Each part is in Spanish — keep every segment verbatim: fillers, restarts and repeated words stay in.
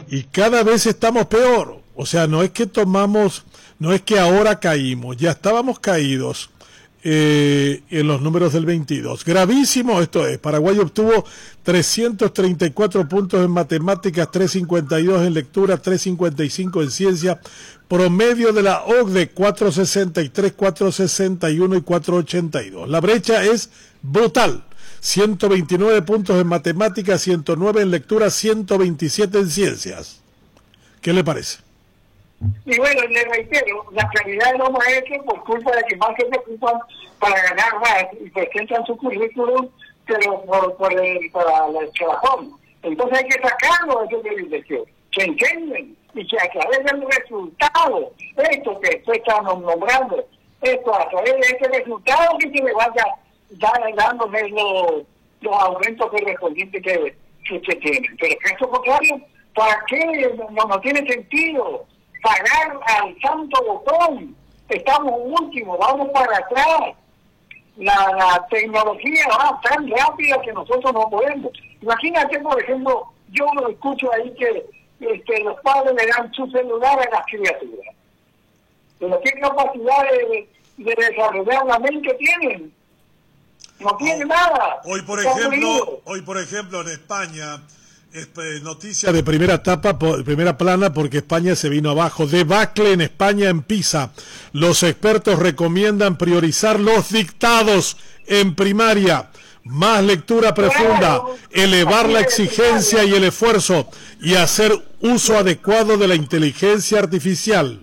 y cada vez estamos peor. O sea, no es que tomamos, no es que ahora caímos, ya estábamos caídos eh, en los números del veintidós. Gravísimo esto es. Paraguay obtuvo trescientos treinta y cuatro puntos en matemáticas, trescientos cincuenta y dos en lectura, trescientos cincuenta y cinco en ciencia. Promedio de la O C D E, cuatrocientos sesenta y tres, cuatrocientos sesenta y uno y cuatrocientos ochenta y dos. La brecha es brutal. ciento veintinueve puntos en matemáticas, ciento nueve en lectura, ciento veintisiete en ciencias. ¿Qué le parece? Y bueno, le reitero, la calidad de los maestros, por culpa de que más se preocupan para ganar más y presentan su currículum, pero por, por el, para el trabajón. Entonces hay que sacarlo de ese privilegio, que entienden y que a través del resultado, esto que usted está nombrando, esto a través de este resultado que se le vaya dar, dándole los, los aumentos correspondientes que, que se tienen. Pero caso contrario, ¿para qué? No, no tiene sentido pagar al santo botón. Estamos últimos, vamos para atrás. La, la tecnología va tan rápida que nosotros no podemos. Imagínate, por ejemplo, yo lo escucho ahí que este, los padres le dan su celular a las criaturas. Pero ¿qué capacidad de, de desarrollar la mente tienen? No tiene oh, nada. Hoy, por ejemplo, hoy, por ejemplo, en España, es noticia de primera etapa, primera plana, porque España se vino abajo. Debacle en España en PISA. Los expertos recomiendan priorizar los dictados en primaria. Más lectura profunda, elevar la exigencia y el esfuerzo y hacer uso adecuado de la inteligencia artificial.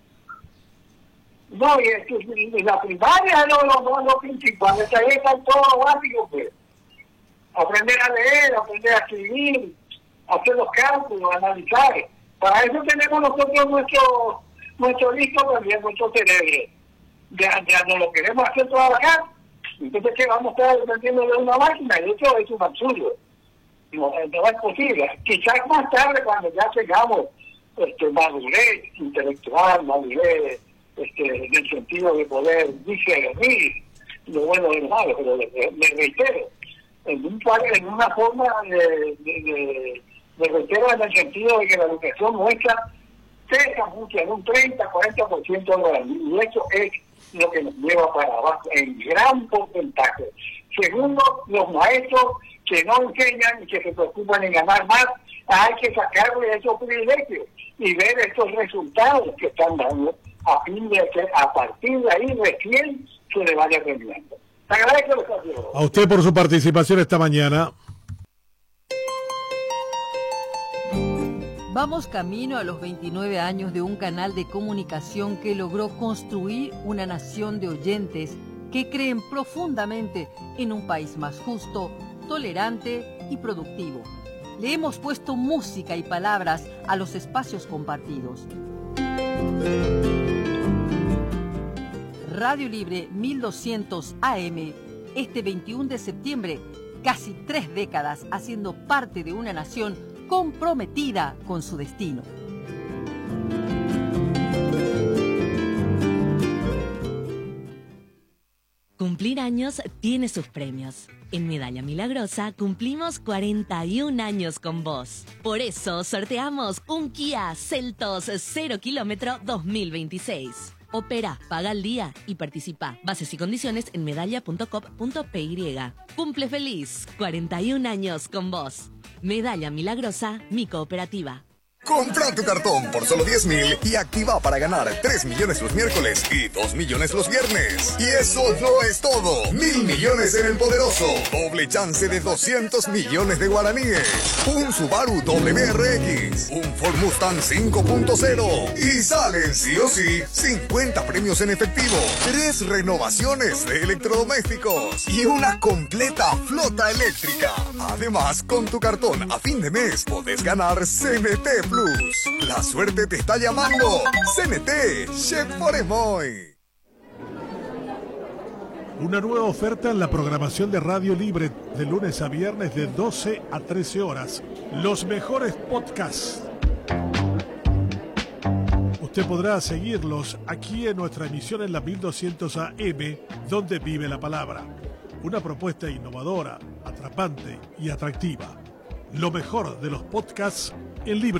No, y es que la primaria no es lo, lo principal, ahí están todos los básicos, pues. Aprender a leer, aprender a escribir, hacer los cálculos, analizar. Para eso tenemos nosotros nuestro nuestro disco también, nuestro cerebro. Ya, ya no lo queremos hacer trabajar. Entonces, ¿qué vamos a estar dependiendo de una máquina? Y eso es un absurdo. No, no es posible. Quizás más tarde, cuando ya tengamos este, madurez intelectual, madurez este, en el sentido de poder discernir lo bueno y lo malo, pero le, le reitero, en, un, en una forma de, de, de, de reitero en el sentido de que la educación nuestra pesa mucho, en un treinta a cuarenta por ciento de la vida, y eso es lo que nos lleva para abajo en gran porcentaje. Segundo, los maestros que no enseñan y que se preocupan en ganar más, hay que sacarle esos privilegios y ver estos resultados que están dando a fin de que a partir de ahí recién se le vaya premiando. Te agradezco el espacio. A usted por su participación esta mañana. Vamos camino a los veintinueve años de un canal de comunicación que logró construir una nación de oyentes que creen profundamente en un país más justo, tolerante y productivo. Le hemos puesto música y palabras a los espacios compartidos. Radio Libre mil doscientos A M, este veintiuno de septiembre, casi tres décadas haciendo parte de una nación comprometida con su destino. Cumplir años tiene sus premios. En Medalla Milagrosa cumplimos cuarenta y un años con vos. Por eso sorteamos un Kia Seltos cero kilómetro dos mil veintiséis. Opera, paga al día y participa. Bases y condiciones en medalla punto com punto p y. Cumple feliz, cuarenta y un años con vos. Medalla Milagrosa, mi cooperativa. Compra tu cartón por solo diez mil y activa para ganar tres millones los miércoles y dos millones los viernes. Y eso no es todo. Mil millones en el poderoso. Doble chance de doscientos millones de guaraníes. Un Subaru W R X. Un Ford Mustang cinco punto cero. Y salen sí o sí cincuenta premios en efectivo. Tres renovaciones de electrodomésticos. Y una completa flota eléctrica. Además, con tu cartón a fin de mes podés ganar C N T Plus. La suerte te está llamando. C N T, Chef Foremoy. Una nueva oferta en la programación de Radio Libre de lunes a viernes de doce a trece horas. Los mejores podcasts. Usted podrá seguirlos aquí en nuestra emisión en la mil doscientos A M, donde vive la palabra. Una propuesta innovadora, atrapante y atractiva. Lo mejor de los podcasts en Libre.